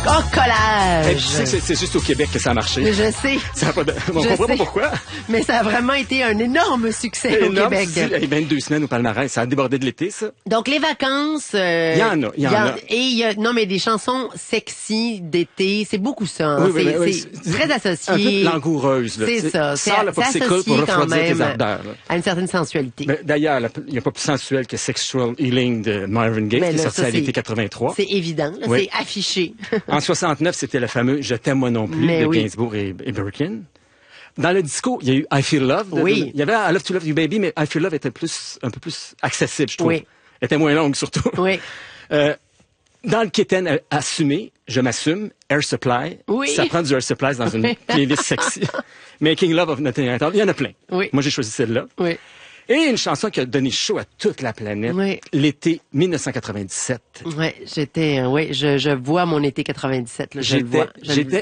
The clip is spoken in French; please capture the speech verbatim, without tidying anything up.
Oh, collage! Hey, tu sais que c'est, c'est juste au Québec que ça a marché. Je sais. Ça a pas de... On Je comprend sais. pas pourquoi. Mais ça a vraiment été un énorme succès au Énorme, Québec. si, hey, vingt-deux semaines au palmarès, ça a débordé de l'été, ça. Donc, les vacances... euh, Il y en a, il y en a. Et il y a... Non, mais des chansons sexy d'été, c'est beaucoup ça. Hein. Oui, oui, c'est, oui, c'est oui. très Un associé. peu langoureuse, là. C'est tu sais. ça. C'est, Sors le c'est popsicle associé pour quand refroidir tes même ardeurs, là. à une certaine sensualité. Ben, d'ailleurs, la- il n'y a pas plus sensuel que Sexual Healing de Marvin Gaye, Ben qui est là, sorti ça, à l'été c'est- quatre-vingt-trois. C'est évident. Là, Oui. C'est affiché. En soixante-neuf, c'était le fameux Je t'aime moi non plus Mais de oui. Gainsbourg et, et Birkin. Dans le disco, il y a eu I Feel Love. de- Oui. de- il y avait I Love to Love You Baby, mais I Feel Love était plus, un peu plus accessible, je trouve. Oui. Elle était moins longue, surtout. Oui. Euh, dans le Kitten euh, assumé, je m'assume, Air Supply. Oui. Ça prend du Air Supply dans une playlist sexy. Making Love of Nothing at All. Il y en a plein. Oui. Moi, j'ai choisi celle-là. Oui. Et une chanson qui a donné chaud à toute la planète. Oui. L'été dix-neuf cent quatre-vingt-dix-sept. Ouais, j'étais, euh, ouais, je, je vois mon été quatre-vingt-dix-sept, là, je le J'étais, vois. Je le- j'étais